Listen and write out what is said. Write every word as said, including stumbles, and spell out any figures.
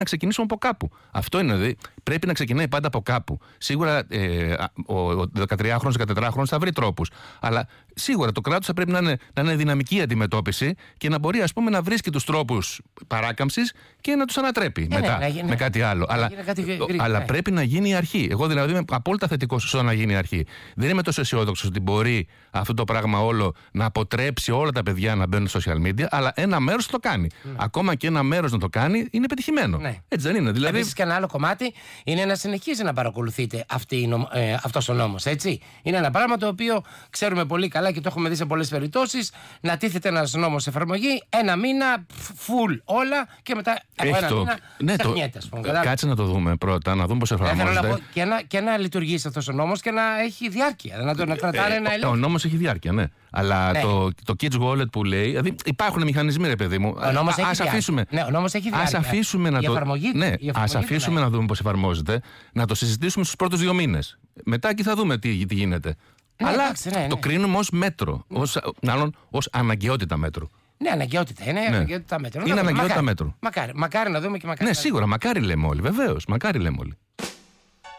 να ξεκινήσουμε από κάπου. Αυτό είναι, δηλαδή, πρέπει να ξεκινάει πάντα από κάπου. Σίγουρα ε, ο δεκατριάχρονος, δεκατετράχρονος θα βρει τρόπους. Αλλά σίγουρα το κράτος θα πρέπει να είναι, να είναι δυναμική η αντιμετώπιση και να μπορεί, ας πούμε, να βρίσκει τους τρόπους παράκαμψης και να τους ανατρέπει ε, μετά ναι, ναι, με ναι. κάτι άλλο. Ναι, αλλά κάτι γρήγορα, αλλά ναι. πρέπει να γίνει η αρχή. Εγώ δηλαδή είμαι απόλυτα θετικός στο να γίνει η αρχή. Δεν είμαι τόσο αισιόδοξος ότι μπορεί αυτό το πράγμα όλο να αποτρέψει όλα τα παιδιά να μπαίνουν στο social media, αλλά ένα μέρος το κάνει. Ναι. Ακόμα και ένα μέρος να το κάνει είναι πετυχημένο. Ναι. Έτσι δεν είναι? Δηλαδή... Επίσης και ένα άλλο κομμάτι είναι να συνεχίζει να παρακολουθείτε αυτή, ε, αυτός ο νόμος. Έτσι. Είναι ένα πράγμα το οποίο ξέρουμε πολύ καλά και το έχουμε δει σε πολλές περιπτώσεις. Να τίθεται ένας νόμος σε εφαρμογή, ένα μήνα, full όλα και μετά από ένα το... μήνα ναι, το... Κάτσε να το δούμε πρώτα, να δούμε πώς εφαρμόζεται. Θέλω να πω, και, να, και να λειτουργήσει αυτός ο νόμος και να έχει διάρκεια. Να το να κρατάνε ε, ένα ελεύθερο. Ο νόμος έχει διάρκεια, ναι. Αλλά ναι. Το, το Kids Wallet που λέει, δηλαδή υπάρχουν μηχανισμοί, ρε παιδί μου. Ο νόμος ας έχει αφήσουμε, ναι, ο νόμος έχει διάρκεια. Ας αφήσουμε να η το, εφαρμογή, ναι, η εφαρμογή ας αφήσουμε ναι. να δούμε πώς εφαρμόζεται, να το συζητήσουμε στους πρώτους δύο μήνες. Μετά εκεί θα δούμε τι, τι γίνεται. Ναι, Αλλά εντάξει, ναι, ναι. το κρίνουμε ως μέτρο, ως, μάλλον ως αναγκαιότητα μέτρου. Ναι, αναγκαιότητα είναι. Ναι. Αναγκαιότητα μέτρου. Είναι αναγκαιότητα μέτρου. Μακάρι, μακάρι να δούμε και μακάρι. Ναι, να σίγουρα, μακάρι λέμε όλοι, βεβαίως. Μακάρι λέμε όλοι.